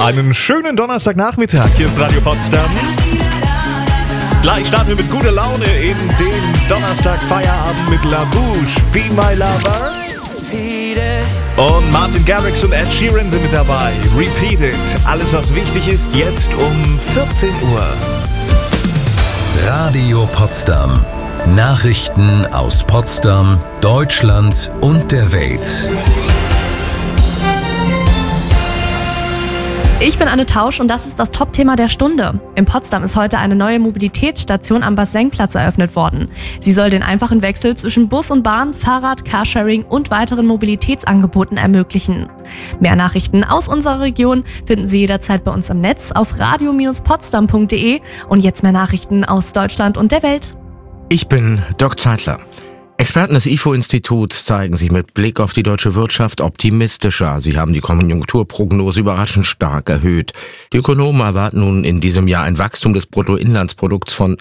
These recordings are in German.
Einen schönen Donnerstagnachmittag. Hier ist Radio Potsdam. Gleich starten wir mit guter Laune in den Donnerstag-Feierabend mit La Bouche, Be My Lover. Und Martin Garrix und Ed Sheeran sind mit dabei. Repeat It. Alles, was wichtig ist, jetzt um 14 Uhr. Radio Potsdam. Nachrichten aus Potsdam, Deutschland und der Welt. Ich bin Anne Tausch und das ist das Top-Thema der Stunde. In Potsdam ist heute eine neue Mobilitätsstation am Bassenplatz eröffnet worden. Sie soll den einfachen Wechsel zwischen Bus und Bahn, Fahrrad, Carsharing und weiteren Mobilitätsangeboten ermöglichen. Mehr Nachrichten aus unserer Region finden Sie jederzeit bei uns im Netz auf radio-potsdam.de und jetzt mehr Nachrichten aus Deutschland und der Welt. Ich bin Dirk Zeitler. Experten des IFO-Instituts zeigen sich mit Blick auf die deutsche Wirtschaft optimistischer. Sie haben die Konjunkturprognose überraschend stark erhöht. Die Ökonomen erwarten nun in diesem Jahr ein Wachstum des Bruttoinlandsprodukts von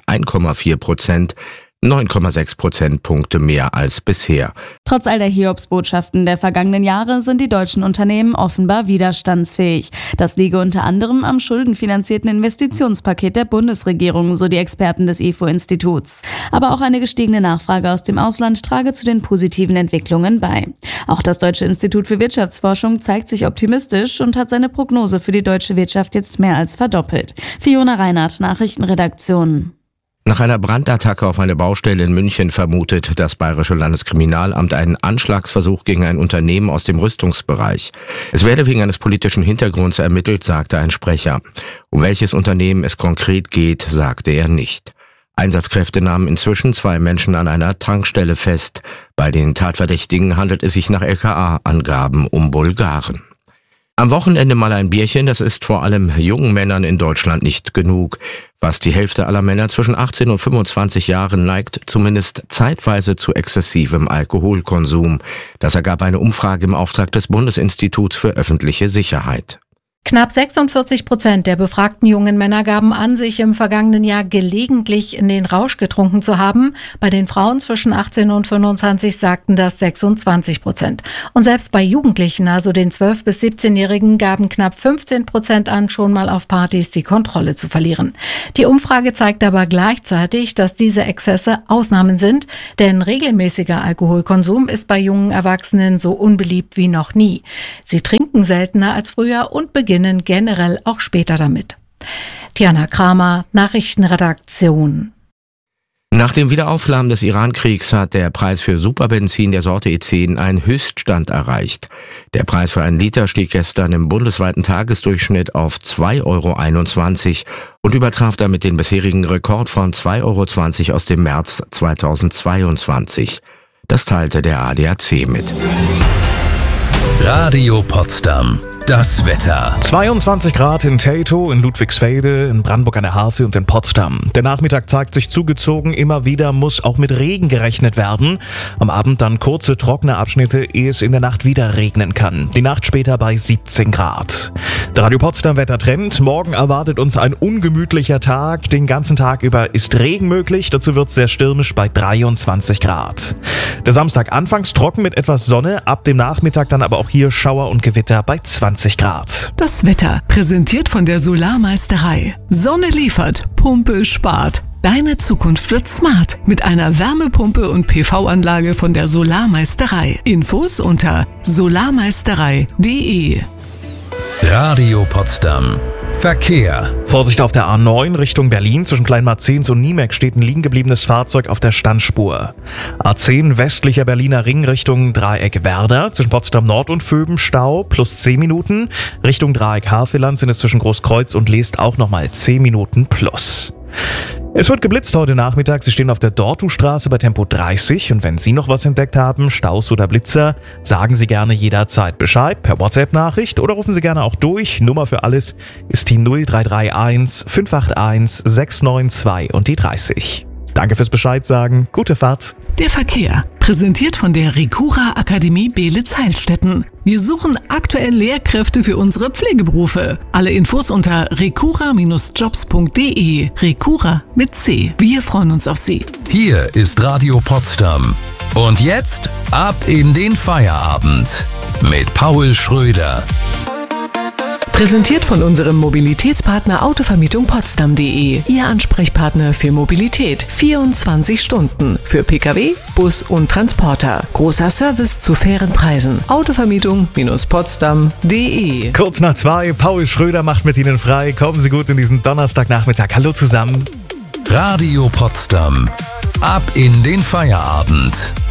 1,4%. 9,6 Prozentpunkte mehr als bisher. Trotz all der Hiobsbotschaften der vergangenen Jahre sind die deutschen Unternehmen offenbar widerstandsfähig. Das liege unter anderem am schuldenfinanzierten Investitionspaket der Bundesregierung, so die Experten des IFO-Instituts. Aber auch eine gestiegene Nachfrage aus dem Ausland trage zu den positiven Entwicklungen bei. Auch das Deutsche Institut für Wirtschaftsforschung zeigt sich optimistisch und hat seine Prognose für die deutsche Wirtschaft jetzt mehr als verdoppelt. Fiona Reinhardt, Nachrichtenredaktion. Nach einer Brandattacke auf eine Baustelle in München vermutet das Bayerische Landeskriminalamt einen Anschlagsversuch gegen ein Unternehmen aus dem Rüstungsbereich. Es werde wegen eines politischen Hintergrunds ermittelt, sagte ein Sprecher. Um welches Unternehmen es konkret geht, sagte er nicht. Einsatzkräfte nahmen inzwischen 2 Menschen an einer Tankstelle fest. Bei den Tatverdächtigen handelt es sich nach LKA-Angaben um Bulgaren. Am Wochenende mal ein Bierchen, das ist vor allem jungen Männern in Deutschland nicht genug. Fast die Hälfte aller Männer zwischen 18 und 25 Jahren neigt zumindest zeitweise zu exzessivem Alkoholkonsum. Das ergab eine Umfrage im Auftrag des Bundesinstituts für öffentliche Sicherheit. Knapp 46% der befragten jungen Männer gaben an, sich im vergangenen Jahr gelegentlich in den Rausch getrunken zu haben. Bei den Frauen zwischen 18 und 25 sagten das 26%. Und selbst bei Jugendlichen, also den 12- bis 17-Jährigen, gaben knapp 15% an, schon mal auf Partys die Kontrolle zu verlieren. Die Umfrage zeigt aber gleichzeitig, dass diese Exzesse Ausnahmen sind, denn regelmäßiger Alkoholkonsum ist bei jungen Erwachsenen so unbeliebt wie noch nie. Sie trinken seltener als früher und beginnen generell auch später damit. Tiana Kramer, Nachrichtenredaktion. Nach dem Wiederauflammen des Iran-Kriegs hat der Preis für Superbenzin der Sorte E10 einen Höchststand erreicht. Der Preis für einen Liter stieg gestern im bundesweiten Tagesdurchschnitt auf 2,21 € und übertraf damit den bisherigen Rekord von 2,20 € aus dem März 2022. Das teilte der ADAC mit. Radio Potsdam. Das Wetter. 22 Grad in Theto, in Ludwigsfelde, in Brandenburg an der Havel und in Potsdam. Der Nachmittag zeigt sich zugezogen. Immer wieder muss auch mit Regen gerechnet werden. Am Abend dann kurze, trockene Abschnitte, ehe es in der Nacht wieder regnen kann. Die Nacht später bei 17 Grad. Der Radio Potsdam Wettertrend. Morgen erwartet uns ein ungemütlicher Tag. Den ganzen Tag über ist Regen möglich. Dazu wird es sehr stürmisch bei 23 Grad. Der Samstag anfangs trocken mit etwas Sonne. Ab dem Nachmittag dann aber auch hier Schauer und Gewitter bei 20 Grad. Das Wetter präsentiert von der Solarmeisterei. Sonne liefert, Pumpe spart. Deine Zukunft wird smart mit einer Wärmepumpe und PV-Anlage von der Solarmeisterei. Infos unter solarmeisterei.de. Radio Potsdam. Verkehr. Vorsicht auf der A9 Richtung Berlin. Zwischen Kleinmarzens und Niemek steht ein liegen gebliebenes Fahrzeug auf der Standspur. A10 westlicher Berliner Ring Richtung Dreieck Werder. Zwischen Potsdam Nord und Vöben Stau plus 10 Minuten. Richtung Dreieck Havelland sind es zwischen Großkreuz und Leest auch nochmal 10 Minuten plus. Es wird geblitzt heute Nachmittag. Sie stehen auf der Dortustraße bei Tempo 30. Und wenn Sie noch was entdeckt haben, Staus oder Blitzer, sagen Sie gerne jederzeit Bescheid per WhatsApp-Nachricht oder rufen Sie gerne auch durch. Nummer für alles ist die 0331 581 692 und die 30. Danke fürs Bescheid sagen. Gute Fahrt. Der Verkehr, präsentiert von der Recura Akademie Beelitz-Heilstätten. Wir suchen aktuell Lehrkräfte für unsere Pflegeberufe. Alle Infos unter recura-jobs.de. Recura mit C. Wir freuen uns auf Sie. Hier ist Radio Potsdam. Und jetzt ab in den Feierabend mit Paul Schröder. Präsentiert von unserem Mobilitätspartner Autovermietung Potsdam.de. Ihr Ansprechpartner für Mobilität. 24 Stunden. Für Pkw, Bus und Transporter. Großer Service zu fairen Preisen. Autovermietung-Potsdam.de. Kurz nach 2, Paul Schröder macht mit Ihnen frei. Kommen Sie gut in diesen Donnerstagnachmittag. Hallo zusammen. Radio Potsdam. Ab in den Feierabend.